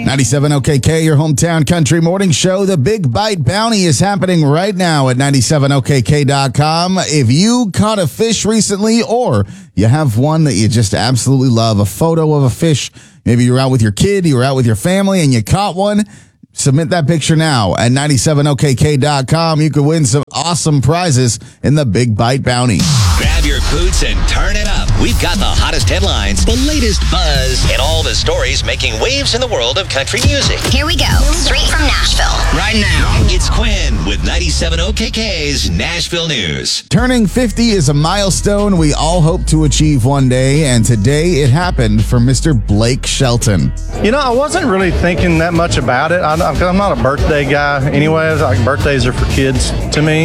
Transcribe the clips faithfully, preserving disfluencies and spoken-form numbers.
ninety-seven O K K, your hometown country morning show. The Big Bite Bounty is happening right now at ninety-seven O K K dot com. If you caught a fish recently, or you have one that you just absolutely love, a photo of a fish, maybe you're out with your kid, you were out with your family, and you caught one, submit that picture now at ninety-seven O K K dot com. You could win some awesome prizes in the Big Bite Bounty. Grab your boots and turn it up. We've got the hottest headlines, the latest buzz, and all the stories making waves in the world of country music. Here we go, straight from Nashville. Right now, it's Quinn with ninety-seven O K K's Nashville News. Turning fifty is a milestone we all hope to achieve one day, and today it happened for Mister Blake Shelton. You know, I wasn't really thinking that much about it. I'm I'm not a birthday guy anyway. Like, birthdays are for kids to me.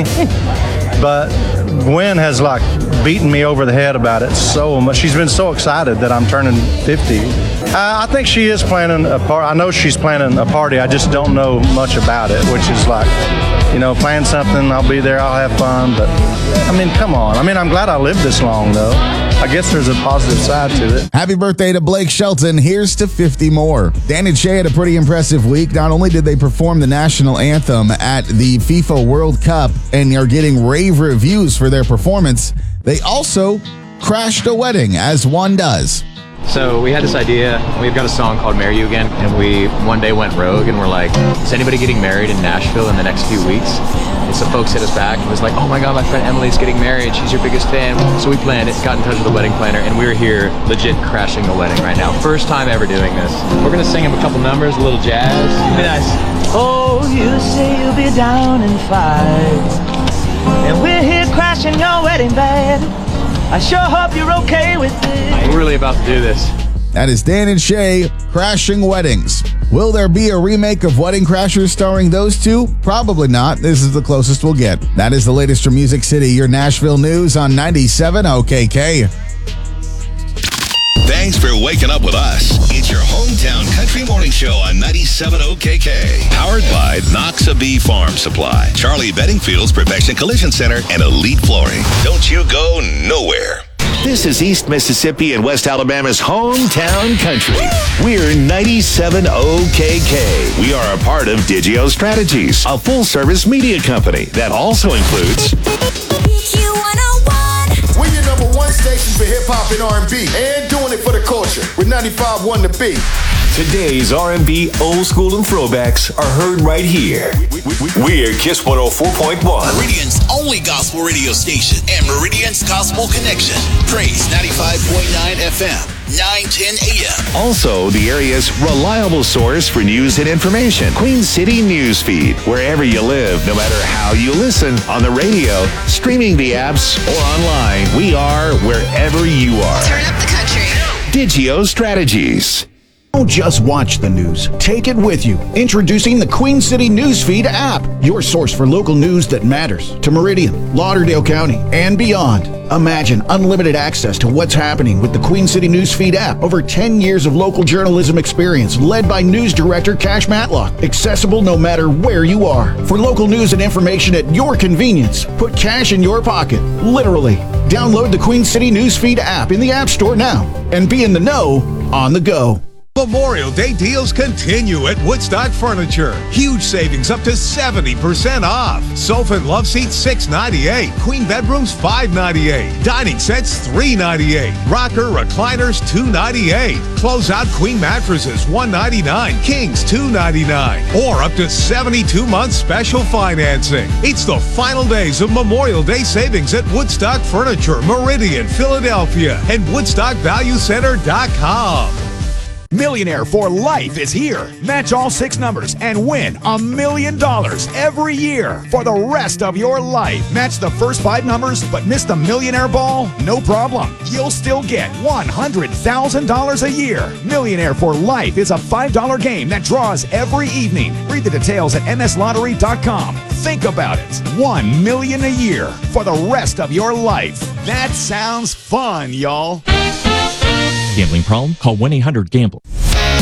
But Gwen has like beaten me over the head about it so much. She's been so excited that I'm turning fifty. Uh, I think she is planning a part. I know she's planning a party. I just don't know much about it, which is like, you know, plan something. I'll be there. I'll have fun. But I mean, come on. I mean, I'm glad I lived this long, though. I guess there's a positive side to it. Happy birthday to Blake Shelton. Here's to fifty more. Dan and Shay had a pretty impressive week. Not only did they perform the national anthem at the FIFA World Cup and are getting rave reviews for their performance, they also crashed a wedding, as one does. So we had this idea. We've got a song called Marry You Again, and we one day went rogue and we're like, is anybody getting married in Nashville in the next few weeks? And so folks hit us back and was like, oh my God, my friend Emily's getting married. She's your biggest fan. So we planned it, got in touch with the wedding planner, and we're here legit crashing the wedding right now. First time ever doing this. We're gonna sing him a couple numbers, a little jazz. Be nice. Oh, you say you'll be down in five, and we're here crashing your wedding bed. I sure hope you're okay with it. We're really about to do this. That is Dan and Shay crashing weddings. Will there be a remake of Wedding Crashers starring those two? Probably not. This is the closest we'll get. That is the latest from Music City, your Nashville news on ninety-seven O K K. Thanks for waking up with us. It's your hometown country morning show on ninety-seven O K K. Powered by Noxabee Farm Supply, Charlie Bedingfield's Perfection Collision Center, and Elite Flooring. Don't you go nowhere. This is East Mississippi and West Alabama's hometown country. We're ninety-seven O K K. We are a part of Digio Strategies, a full-service media company that also includes... We're your number one station for hip-hop and R and B, and doing it for the culture with ninety-five point one The Beat. Today's R and B, old school, and throwbacks are heard right here. We're Kiss one oh four point one. Meridian's only gospel radio station and Meridian's Gospel Connection. Praise ninety-five point nine F M, nine ten A M. Also, the area's reliable source for news and information. Queen City Newsfeed. Wherever you live, no matter how you listen, on the radio, streaming the apps, or online, we are wherever you are. Turn up the country. Digio Strategies. Don't just watch the news. Take it with you. Introducing the Queen City Newsfeed app, your source for local news that matters to Meridian, Lauderdale County, and beyond. Imagine unlimited access to what's happening with the Queen City Newsfeed app. Over ten years of local journalism experience led by news director Cash Matlock. Accessible no matter where you are. For local news and information at your convenience, put cash in your pocket, literally. Download the Queen City Newsfeed app in the App Store now and be in the know on the go. Memorial Day deals continue at Woodstock Furniture. Huge savings up to seventy percent off. Sofa and love seats six ninety-eight. Queen bedrooms five ninety-eight. Dining sets three ninety-eight. Rocker recliners two ninety-eight. Closeout queen mattresses one ninety-nine. Kings two ninety-nine. Or up to seventy-two months special financing. It's the final days of Memorial Day savings at Woodstock Furniture, Meridian, Philadelphia, and Woodstock Value Center dot com. Millionaire for Life is here. Match all six numbers and win a million dollars every year for the rest of your life. Match the first five numbers but miss the millionaire ball? No problem. You'll still get one hundred thousand dollars a year. Millionaire for Life is a five dollar game that draws every evening. Read the details at M S lottery dot com. Think about it. One million a year for the rest of your life. That sounds fun, y'all. Gambling problem? Call one eight hundred gambler.